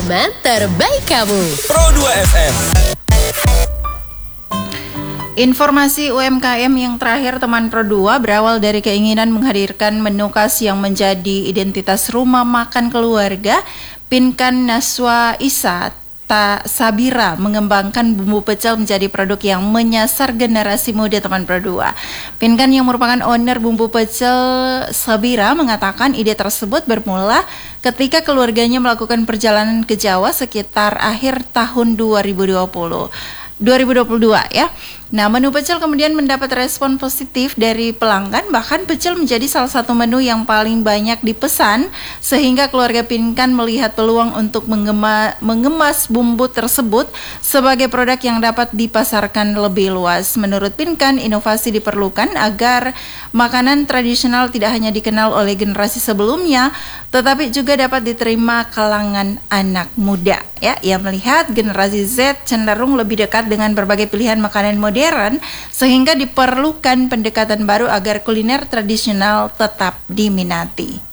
teman terbaik kamu. Pro 2 FM. Informasi UMKM yang terakhir teman Pro 2 berawal dari keinginan menghadirkan menu khas yang menjadi identitas rumah makan keluarga. Pinkan Naswa Isa Sabira mengembangkan bumbu pecel menjadi produk yang menyasar generasi muda teman Pro 2. Pinkan yang merupakan owner bumbu pecel Sabira mengatakan ide tersebut bermula ketika keluarganya melakukan perjalanan ke Jawa sekitar akhir tahun 2022 ya. Nah, menu pecel kemudian mendapat respon positif dari pelanggan, bahkan pecel menjadi salah satu menu yang paling banyak dipesan, sehingga keluarga Pinkan melihat peluang untuk mengemas bumbu tersebut sebagai produk yang dapat dipasarkan lebih luas. Menurut Pinkan, inovasi diperlukan agar makanan tradisional tidak hanya dikenal oleh generasi sebelumnya, tetapi juga dapat diterima kalangan anak muda. Ya, ia melihat generasi Z cenderung lebih dekat dengan berbagai pilihan makanan modern, sehingga diperlukan pendekatan baru agar kuliner tradisional tetap diminati.